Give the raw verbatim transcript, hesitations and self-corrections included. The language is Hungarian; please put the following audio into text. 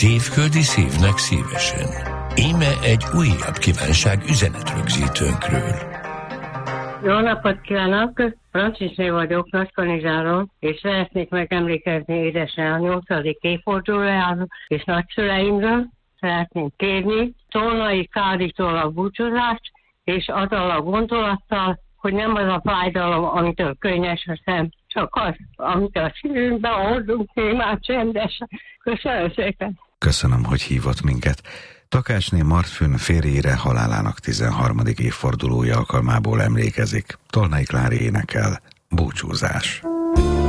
Tévföldi szívnek szívesen. Íme egy újabb kívánság üzenetrögzítőnkről. Jó napot kívánok! Francisné vagyok, Nagykanizsáron, és szeretnék megemlékezni édesanyám nyolcadik évfordulójáról és nagyszüleimről. Szeretném kérni Tolnai Kálitól a búcsúzást, és azzal a gondolattal, hogy nem az a fájdalom, amitől könnyes a szem, csak az, amit a szívünkbe hordunk, némán csendesen. Köszönöm szépen! Köszönöm, hogy hívott minket. Takácsné Martfőn férjére halálának tizenharmadik évfordulója alkalmából emlékezik. Tolnai Klári énekel. Búcsúzás.